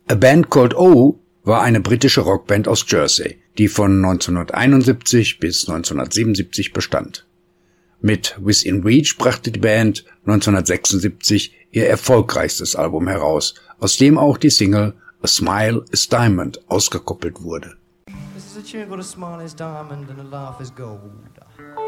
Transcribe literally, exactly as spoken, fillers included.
A Band Called O war eine britische Rockband aus Jersey, die von neunzehnhunderteinundsiebzig bis neunzehnhundertsiebenundsiebzig bestand. Mit Within Reach brachte die Band neunzehnhundertsechsundsiebzig ihr erfolgreichstes Album heraus, aus dem auch die Single A Smile is Diamond ausgekoppelt wurde. This is a tune called A Smile is Diamond and a Laugh is Gold.